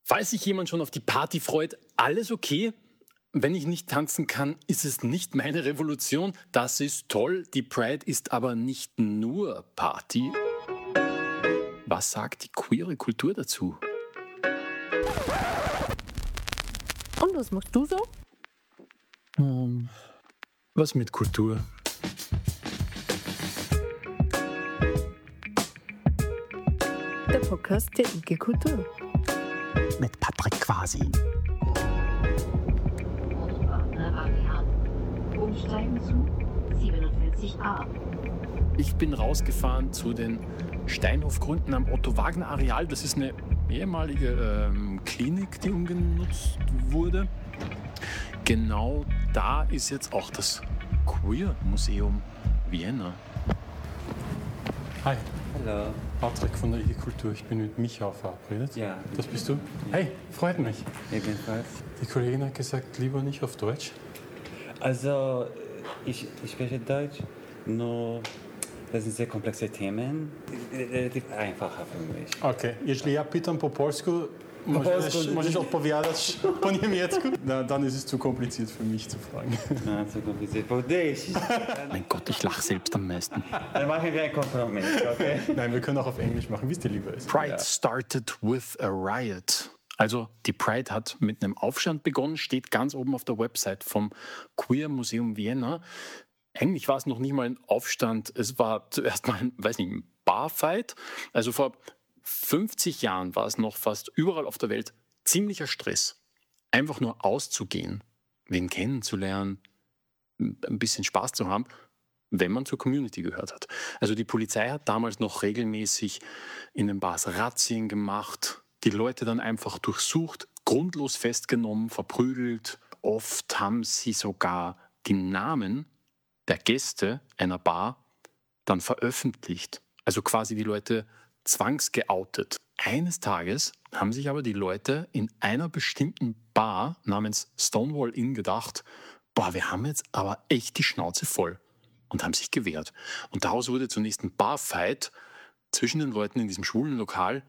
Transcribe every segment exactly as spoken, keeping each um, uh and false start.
Falls sich jemand schon auf die Party freut, alles okay. Wenn ich nicht tanzen kann, ist es nicht meine Revolution. Das ist toll. Die Pride ist aber nicht nur Party. Was sagt die queere Kultur dazu? Und was machst du so? Um, was mit Kultur? Der Podcast der I G Kultur. Mit Patrick Quasi. Umsteigen zu siebenundvierzig a. Ich bin rausgefahren zu den Steinhofgründen am Otto-Wagner-Areal. Das ist eine ehemalige ähm, Klinik, die umgenutzt wurde. Genau da ist jetzt auch das Queer-Museum Vienna. Hi. Hallo. Patrick von der I G Kultur. Ich bin mit Micha verabredet. Ja. Das bist du? Hey, freut mich. Ebenfalls. Die Kollegin hat gesagt, lieber nicht auf Deutsch. Also, ich, ich spreche Deutsch, nur das sind sehr komplexe Themen, relativ einfacher für mich. Okay, jeśli ja pytam po polsku, możesz, możesz odpowiadać po niemiecku? Na, dann ist es zu kompliziert für mich zu fragen. Ja, zu kompliziert für dich. Mein Gott, ich lache selbst am meisten. Dann machen wir einen Kompromiss, okay? Nein, wir können auch auf Englisch machen, wie es dir lieber ist. Pride ja. started with a riot. Also die Pride hat mit einem Aufstand begonnen, steht ganz oben auf der Website vom Queer Museum Vienna. Eigentlich war es noch nicht mal ein Aufstand, es war zuerst mal ein, weiß nicht, ein Barfight. Also vor fünfzig Jahren war es noch fast überall auf der Welt ziemlicher Stress. Einfach nur auszugehen, wen kennenzulernen, ein bisschen Spaß zu haben, wenn man zur Community gehört hat. Also die Polizei hat damals noch regelmäßig in den Bars Razzien gemacht, die Leute dann einfach durchsucht, grundlos festgenommen, verprügelt. Oft haben sie sogar die Namen der Gäste einer Bar dann veröffentlicht. Also quasi die Leute zwangsgeoutet. Eines Tages haben sich aber die Leute in einer bestimmten Bar namens Stonewall Inn gedacht, boah, wir haben jetzt aber echt die Schnauze voll, und haben sich gewehrt. Und daraus wurde zunächst ein Barfight zwischen den Leuten in diesem schwulen Lokal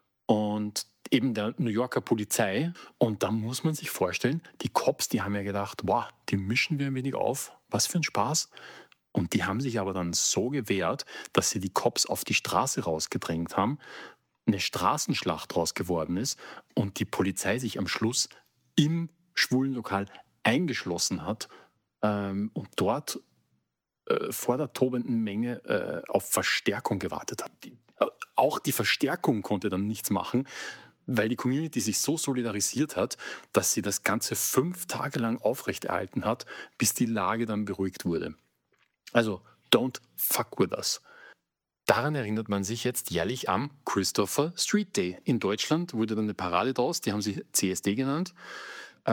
und eben der New Yorker Polizei. Und da muss man sich vorstellen, die Cops, die haben ja gedacht, wow, die mischen wir ein wenig auf, was für ein Spaß. Und die haben sich aber dann so gewehrt, dass sie die Cops auf die Straße rausgedrängt haben, eine Straßenschlacht draus geworden ist und die Polizei sich am Schluss im schwulen Lokal eingeschlossen hat ähm, und dort äh, vor der tobenden Menge äh, auf Verstärkung gewartet hat. Die, äh, auch die Verstärkung konnte dann nichts machen, weil die Community sich so solidarisiert hat, dass sie das Ganze fünf Tage lang aufrechterhalten hat, bis die Lage dann beruhigt wurde. Also, don't fuck with us. Daran erinnert man sich jetzt jährlich am Christopher Street Day. In Deutschland wurde dann eine Parade draus, die haben sie C S D genannt. Äh,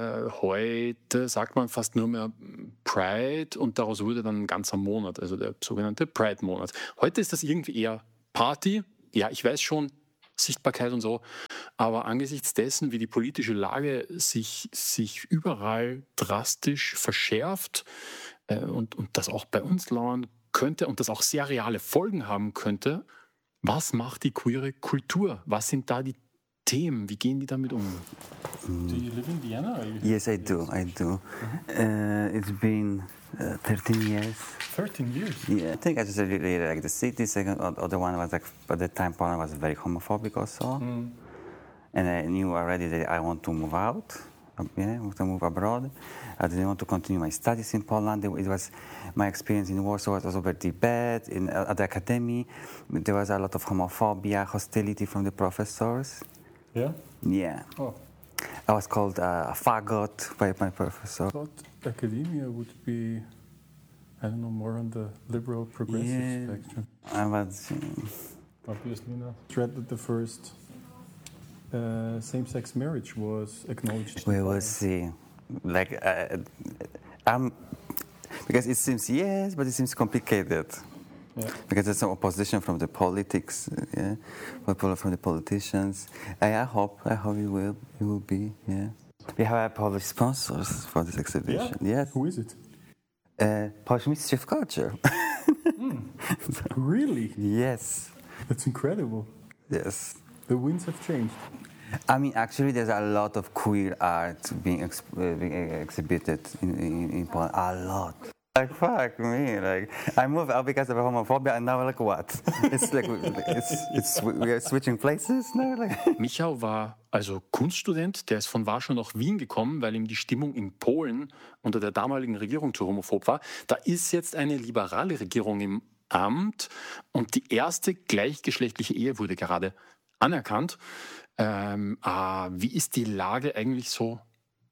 heute sagt man fast nur mehr Pride und daraus wurde dann ein ganzer Monat, also der sogenannte Pride-Monat. Heute ist das irgendwie eher Party. Ja, ich weiß schon, Sichtbarkeit und so, aber angesichts dessen, wie die politische Lage sich, sich überall drastisch verschärft äh, und, und das auch bei uns lauern könnte und das auch sehr reale Folgen haben könnte, was macht die queere Kultur? Was sind da die Themen? Wie gehen die damit um? Mm. Do you live in Vienna? Or you Yes, I do. I do. Mm-hmm. Uh, it's been uh, thirteen years. thirteen years? Yeah, I think I just really, really like the city. Second, other one was like, at the time, Poland was very homophobic also. Mm. And I knew already that I want to move out, yeah, to move abroad. I didn't want to continue my studies in Poland. It was my experience in Warsaw was also very bad. In, at the academy, there was a lot of homophobia, hostility from the professors. Yeah? Yeah. Oh. I was called uh, a faggot by my professor. I thought academia would be, I don't know, more on the liberal progressive yeah. spectrum. I was... Um, Obviously not. Read that the first uh, same-sex marriage was acknowledged. We will see. Like, uh, I'm... Because it seems yes, but it seems complicated. Yeah. Because there's some opposition from the politics, yeah, from the politicians. I, I hope, I hope it will, it will be, yeah. We have Polish sponsors for this exhibition. Yeah? Yes. Who is it? Uh, Polish Ministry of Culture. mm. so, really? Yes. That's incredible. Yes. The winds have changed. I mean, actually, there's a lot of queer art being, ex- uh, being exhibited in, in, in Poland. A lot. Like, fuck me. Like, I moved out because of homophobia, and now, like, what? It's like, it's, it's, we are switching places now. Like. Michał war also Kunststudent, der ist von Warschau nach Wien gekommen, weil ihm die Stimmung in Polen unter der damaligen Regierung zu homophob war. Da ist jetzt eine liberale Regierung im Amt und die erste gleichgeschlechtliche Ehe wurde gerade anerkannt. Ähm, äh, wie ist die Lage eigentlich so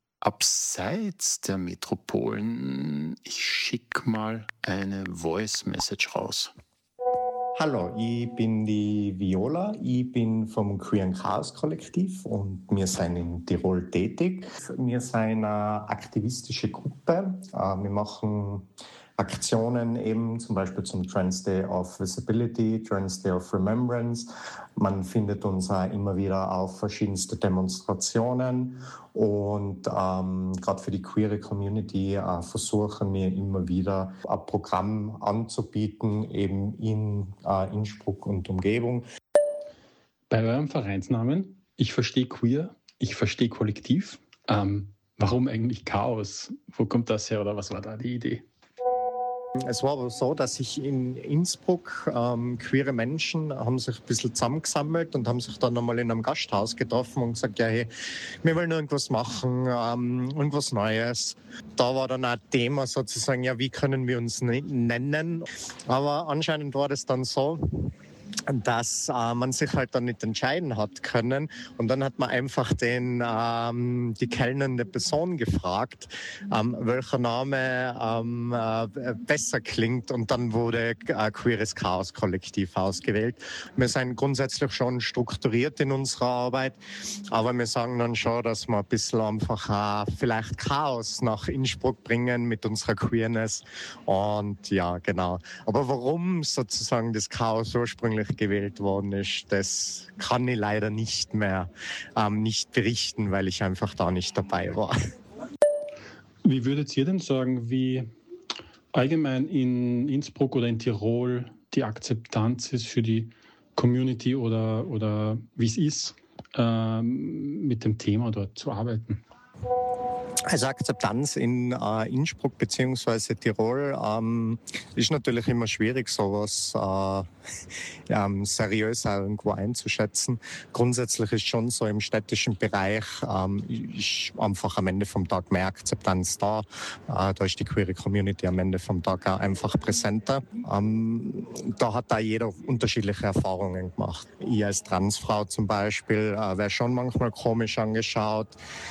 abseits der Metropolen? Ich schicke mal eine Voice-Message raus. Hallo, ich bin die Viola, ich bin vom Queer Chaos Kollektiv und wir sind in Tirol tätig. Wir sind eine aktivistische Gruppe, wir machen Aktionen eben zum Beispiel zum Trans Day of Visibility, Trans Day of Remembrance. Man findet uns auch immer wieder auf verschiedenste Demonstrationen und ähm, gerade für die queere Community äh, versuchen wir immer wieder ein Programm anzubieten, eben in äh, Innsbruck und Umgebung. Bei eurem Vereinsnamen, ich verstehe queer, ich verstehe Kollektiv. Ähm, warum eigentlich Chaos? Wo kommt das her oder was war da die Idee? Es war aber so, dass sich in Innsbruck ähm, queere Menschen haben sich ein bisschen zusammengesammelt und haben sich dann nochmal in einem Gasthaus getroffen und gesagt, ja, hey, wir wollen irgendwas machen, ähm, irgendwas Neues. Da war dann auch Thema sozusagen, ja, wie können wir uns nennen? Aber anscheinend war das dann so, dass äh, man sich halt dann nicht entscheiden hat können. Und dann hat man einfach den, ähm, die kellnernde Person gefragt, ähm, welcher Name ähm, äh, besser klingt. Und dann wurde äh, Queeres Chaos Kollektiv ausgewählt. Wir sind grundsätzlich schon strukturiert in unserer Arbeit, aber wir sagen dann schon, dass wir ein bisschen einfach äh, vielleicht Chaos nach Innsbruck bringen mit unserer Queerness. Und ja, genau. Aber warum sozusagen das Chaos ursprünglich gewählt worden ist, das kann ich leider nicht mehr ähm, nicht berichten, weil ich einfach da nicht dabei war. Wie würdet ihr denn sagen, wie allgemein in Innsbruck oder in Tirol die Akzeptanz ist für die Community oder, oder wie es ist, ähm, mit dem Thema dort zu arbeiten? Also Akzeptanz in äh, Innsbruck bzw. Tirol ähm, ist natürlich immer schwierig, sowas äh, ähm, seriös irgendwo einzuschätzen. Grundsätzlich ist schon so im städtischen Bereich ähm, ist einfach am Ende vom Tag mehr Akzeptanz da. Äh, da ist die queere Community am Ende vom Tag auch einfach präsenter. Ähm, da hat da jeder unterschiedliche Erfahrungen gemacht. Ich als Transfrau zum Beispiel äh, wäre schon manchmal komisch angeschaut,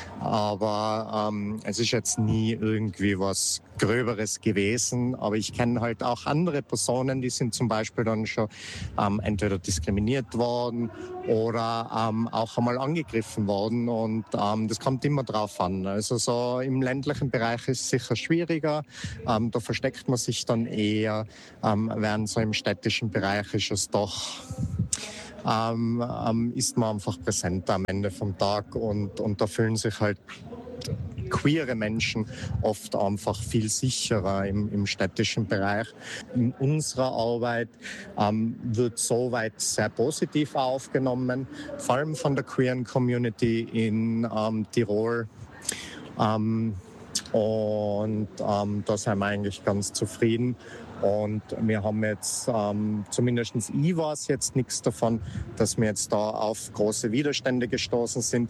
aber ähm, es ist jetzt nie irgendwie was Gröberes gewesen, aber ich kenne halt auch andere Personen, die sind zum Beispiel dann schon ähm, entweder diskriminiert worden oder ähm, auch einmal angegriffen worden und ähm, das kommt immer drauf an. Also so im ländlichen Bereich ist es sicher schwieriger, ähm, da versteckt man sich dann eher, ähm, während so im städtischen Bereich ist es doch... Ähm, ähm, ist man einfach präsenter am Ende vom Tag und, und da fühlen sich halt queere Menschen oft einfach viel sicherer im, im städtischen Bereich. In unserer Arbeit ähm, wird soweit sehr positiv aufgenommen, vor allem von der queeren Community in ähm, Tirol. Ähm, und ähm, da sind wir eigentlich ganz zufrieden. Und wir haben jetzt, ähm, zumindest ich weiß jetzt nichts davon, dass wir jetzt da auf große Widerstände gestoßen sind.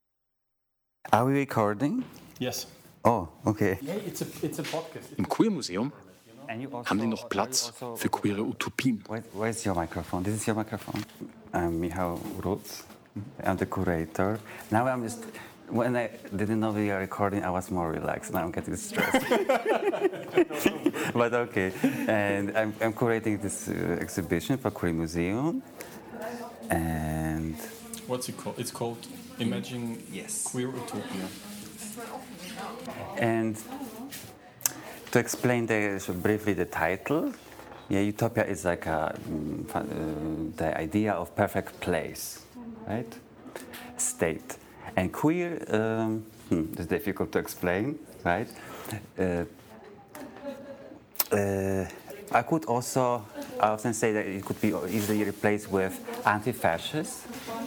Are we recording? Yes. Oh, okay. Yeah, it's a, it's a podcast. Im Queer-Museum haben die noch Platz für queere Utopien. Where, where's your microphone? This is your microphone. I'm Michał Rutz. I'm the curator. Now I'm just... When I didn't know we are recording, I was more relaxed. Now I'm getting stressed. But okay. And I'm, I'm curating this uh, exhibition for Queer Museum. And... What's it called? It's called Imagine yes. Queer Utopia. And to explain the, so briefly the title, yeah, utopia is like a, uh, the idea of perfect place, right? State. And queer, um, hmm, it's difficult to explain, right? Uh, uh, I could also I often say that it could be easily replaced with anti-fascist,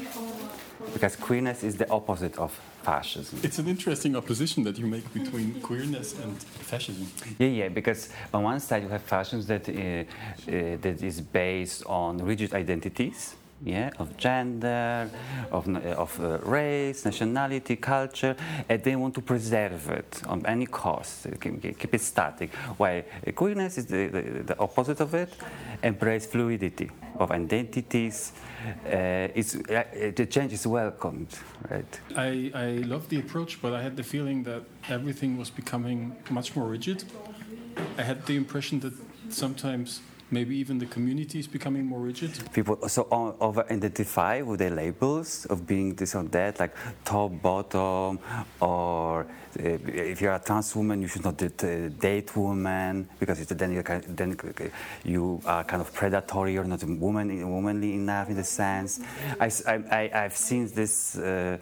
because queerness is the opposite of fascism. It's an interesting opposition that you make between queerness and fascism. Yeah, yeah, because on one side you have fascism that, uh, uh, that is based on rigid identities, yeah, of gender, of, of uh, race, nationality, culture, and they want to preserve it on any cost, keep it static. While queerness is the, the, the opposite of it, embrace fluidity of identities. Uh, it's, uh, the change is welcomed, right? I, I love the approach, but I had the feeling that everything was becoming much more rigid. I had the impression that sometimes maybe even the community is becoming more rigid. People also over-identify with their labels of being this or that, like top, bottom, or uh, if you're a trans woman, you should not date women, because then, you can, then you are kind of predatory, or not woman, womanly enough in the sense. I, I, I've seen this uh,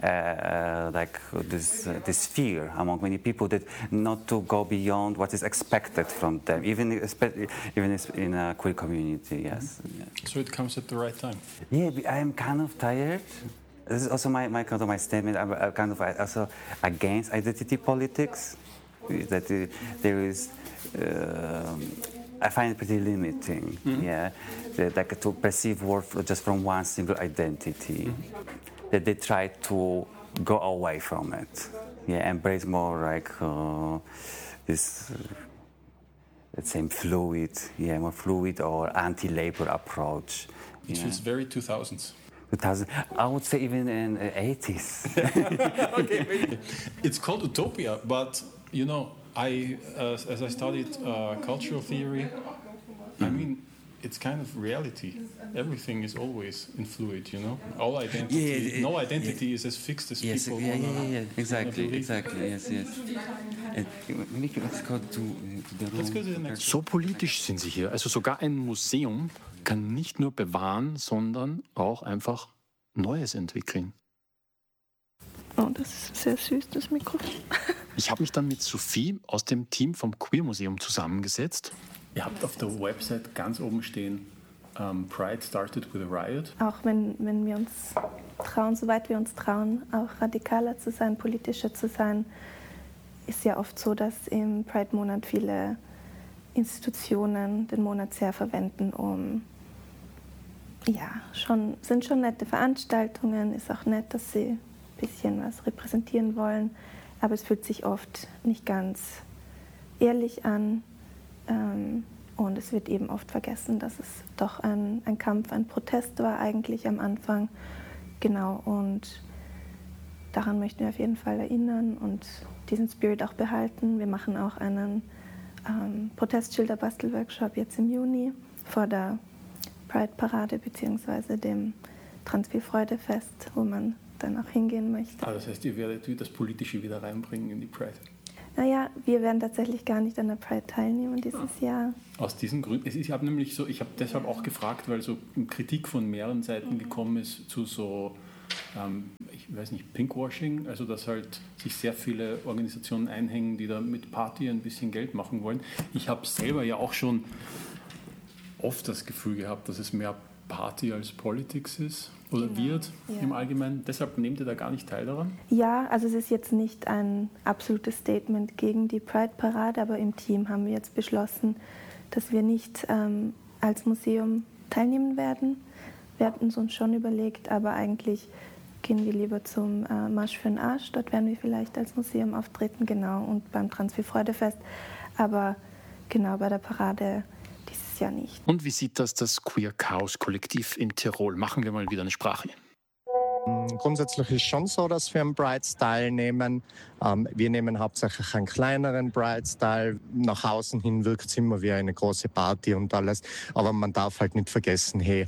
uh, like this, uh, this fear among many people that not to go beyond what is expected from them, even, even in a queer community, yes. Mm-hmm. So it comes at the right time. Yeah, I'm kind of tired. This is also my, my kind of my statement. I'm, I'm kind of also against identity politics. That uh, there is, uh, I find it pretty limiting. Mm-hmm. Yeah, that, like to perceive worth just from one single identity. Mm-hmm. That they try to go away from it. Yeah, embrace more like uh, this. Uh, Let's say fluid, yeah, more fluid or anti-labor approach. It yeah. feels very two thousands. two thousand, I would say even in the eighties. Okay, maybe. It's called utopia, but you know, I uh, as I studied uh, cultural theory, mm-hmm. I mean, it's kind of reality. Everything is always in fluid, you know. All identity, yeah, it, no identity yeah. is as fixed as yes, people yeah, wanna, yeah, yeah, exactly, wanna exactly, yes, yes. Let's go to the room. Let's go to the next. So politisch sind sie hier. Also sogar ein Museum kann nicht nur bewahren, sondern auch einfach Neues entwickeln. Oh, das ist sehr süß, das Mikrofon. Ich habe mich dann mit Sophie aus dem Team vom Queer Museum zusammengesetzt. Ihr habt auf der Website ganz oben stehen, um, Pride started with a riot. Auch wenn, wenn wir uns trauen, soweit wir uns trauen, auch radikaler zu sein, politischer zu sein, ist ja oft so, dass im Pride-Monat viele Institutionen den Monat sehr verwenden, um, ja, schon, sind schon nette Veranstaltungen, ist auch nett, dass sie ein bisschen was repräsentieren wollen, aber es fühlt sich oft nicht ganz ehrlich an. Ähm, und es wird eben oft vergessen, dass es doch ein, ein Kampf, ein Protest war eigentlich am Anfang. Genau, und daran möchten wir auf jeden Fall erinnern und diesen Spirit auch behalten. Wir machen auch einen ähm, Protestschilder-Bastel-Workshop jetzt im Juni vor der Pride-Parade bzw. dem Transviel-Freude-Fest, wo man dann auch hingehen möchte. Ah, das heißt, ihr werdet das Politische wieder reinbringen in die Pride? Naja, wir werden tatsächlich gar nicht an der Pride teilnehmen dieses ah. Jahr. Aus diesen Gründen. Ich habe nämlich so, ich habe deshalb auch gefragt, weil so Kritik von mehreren Seiten gekommen ist zu so, ähm, ich weiß nicht, Pinkwashing, also dass halt sich sehr viele Organisationen einhängen, die da mit Party ein bisschen Geld machen wollen. Ich habe selber ja auch schon oft das Gefühl gehabt, dass es mehr Party als Politics ist oder genau. wird ja. im Allgemeinen. Deshalb nehmt ihr da gar nicht teil daran? Ja, also es ist jetzt nicht ein absolutes Statement gegen die Pride-Parade, aber im Team haben wir jetzt beschlossen, dass wir nicht ähm, als Museum teilnehmen werden. Wir hatten es uns schon überlegt, aber eigentlich gehen wir lieber zum äh, Marsch für den Arsch. Dort werden wir vielleicht als Museum auftreten, genau, und beim Transviel-Freude-Fest. Aber genau bei der Parade dieses Jahr nicht. Und wie sieht das das Queer Chaos Kollektiv in Tirol? Machen wir mal wieder eine Sprache. Grundsätzlich ist schon so, dass wir am Brides teilnehmen. Ähm, wir nehmen hauptsächlich einen kleineren Brides teil. Nach außen hin wirkt es immer wie eine große Party und alles. Aber man darf halt nicht vergessen, hey,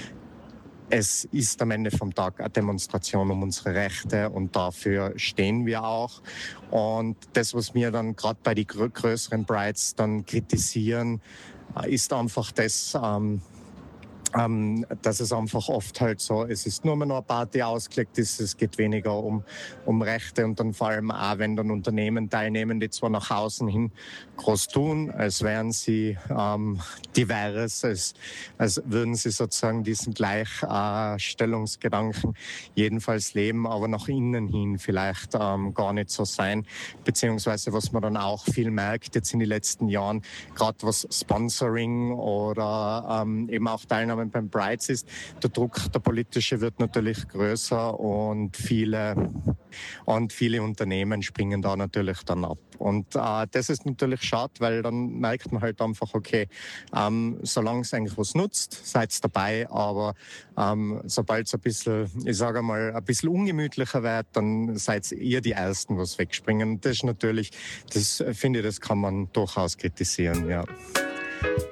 es ist am Ende vom Tag eine Demonstration um unsere Rechte und dafür stehen wir auch. Und das, was wir dann gerade bei den grö- größeren Brides dann kritisieren, ist einfach das, ähm, Ähm, dass es einfach oft halt so, es ist nur mehr noch eine Party ausgelegt ist, es geht weniger um, um Rechte und dann vor allem auch, wenn dann Unternehmen teilnehmen, die zwar nach außen hin groß tun, als wären sie ähm, divers, als, als würden sie sozusagen diesen Gleichstellungsgedanken jedenfalls leben, aber nach innen hin vielleicht ähm, gar nicht so sein, beziehungsweise was man dann auch viel merkt jetzt in den letzten Jahren, gerade was Sponsoring oder ähm, eben auch Teilnahme beim Brides ist, der Druck, der politische wird natürlich größer und viele, und viele Unternehmen springen da natürlich dann ab. Und äh, das ist natürlich schade, weil dann merkt man halt einfach, okay, ähm, solange es eigentlich was nutzt, seid dabei, aber ähm, sobald es ein bisschen, ich sage mal, ein bisschen ungemütlicher wird, dann seid ihr die Ersten, was wegspringen. Das ist natürlich, das finde ich, das kann man durchaus kritisieren, ja.